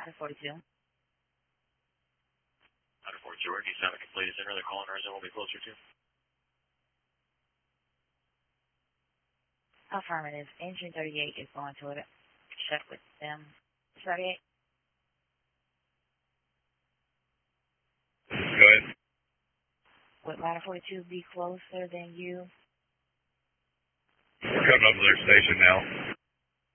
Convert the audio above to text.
Ladder 42. Ladder 42, where needs to have a complete center. The call in Arizona will be closer to. Affirmative. Engine 38 is going to it. Check with them. 38. Go ahead. Would Ladder 42 be closer than you? We're coming up to their station now.